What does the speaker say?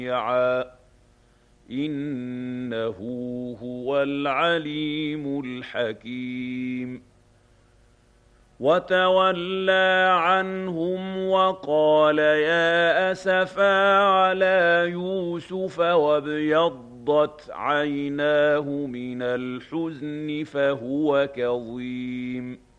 إِنَّهُ هُوَ الْعَلِيمُ الْحَكِيمُ وَتَوَلَّىٰ عَنْهُمْ وَقَالَ يَا أَسَفَىٰ عَلَىٰ يُوسُفَ وَابْيَضَّتْ عَيْنَاهُ مِنَ الْحُزْنِ فَهُوَ كَظِيمٌ